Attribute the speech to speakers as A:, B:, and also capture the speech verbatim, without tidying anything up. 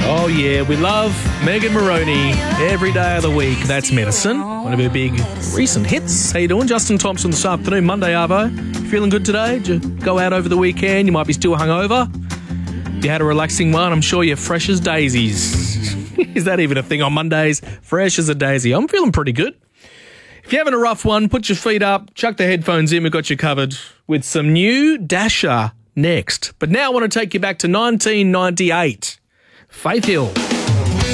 A: Oh, yeah, we love Megan Moroney every day of the week. That's Medicine, one of her big recent hits. How you doing? Justin Thompson this afternoon, Monday, Arvo. Feeling good today? Did you go out over the weekend? You might be still hungover. If you had a relaxing one, I'm sure you're fresh as daisies. Is that even a thing on Mondays? Fresh as a daisy. I'm feeling pretty good. If you're having a rough one, put your feet up, chuck the headphones in. We've got you covered with some new Dasher next. But now I want to take you back to nineteen ninety-eight. Faith Hill.